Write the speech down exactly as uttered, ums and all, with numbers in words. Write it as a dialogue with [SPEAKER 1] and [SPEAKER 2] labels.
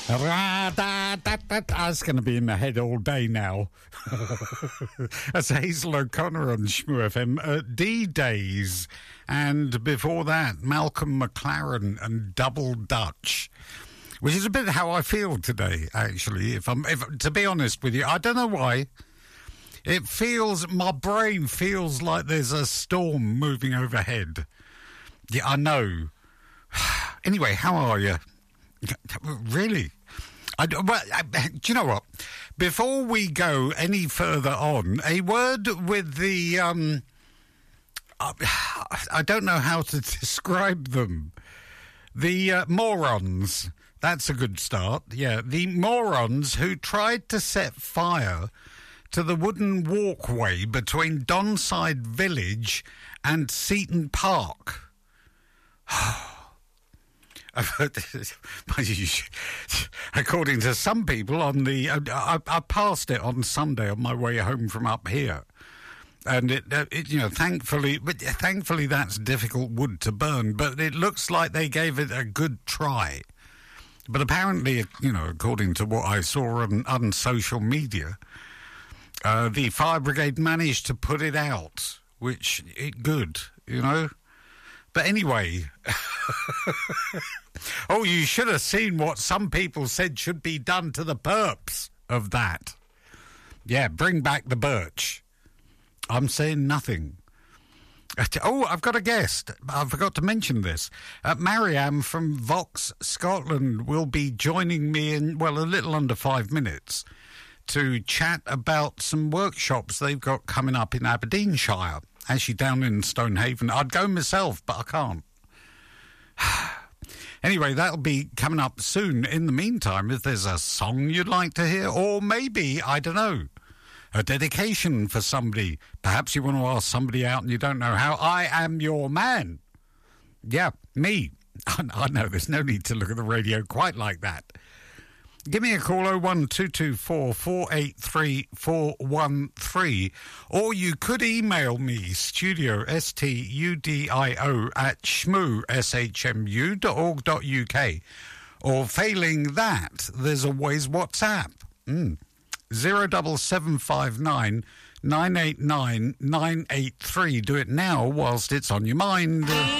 [SPEAKER 1] That's going to be in my head all day now. That's Hazel O'Connor on Shmoo F M. Uh, D-Days. And before that, Malcolm McLaren and Double Dutch. Which is a bit how I feel today, actually. If I'm, if to be honest with you, I don't know why. It feels, my brain feels like there's a storm moving overhead. Yeah, I know. Anyway, how are you? Really? I, well, I, do you know what? Before we go any further on, a word with the, um, I, I don't know how to describe them. The uh, morons. That's a good start. Yeah, the morons who tried to set fire to the wooden walkway between Donside Village and Seaton Park. According to some people, on the I, I passed it on Sunday on my way home from up here, and it, it you know, thankfully, but thankfully that's difficult wood to burn. But it looks like they gave it a good try. But apparently, you know, according to what I saw on, on social media, uh, the fire brigade managed to put it out, which it good, you know. But anyway, oh, you should have seen what some people said should be done to the perps of that. Yeah, bring back the birch. I'm saying nothing. Oh, I've got a guest. I forgot to mention this. Uh, Marianne from Vox Scotland will be joining me in, well, a little under five minutes to chat about some workshops they've got coming up in Aberdeenshire. Actually, down in Stonehaven. I'd go myself, but I can't. Anyway, that'll be coming up soon. In the meantime, if there's a song you'd like to hear, or maybe, I don't know, a dedication for somebody. Perhaps you want to ask somebody out and you don't know how. I am your man. Yeah, me. I know, there's no need to look at the radio quite like that. Give me a call, oh one two two four, four eight three, four one three. Or you could email me, studio, S T U D I O, at shmoo, S H M U, dot org dot U K. Or failing that, there's always WhatsApp. Mm. zero double seven five nine, nine eight nine, nine eight three. Do it now whilst it's on your mind.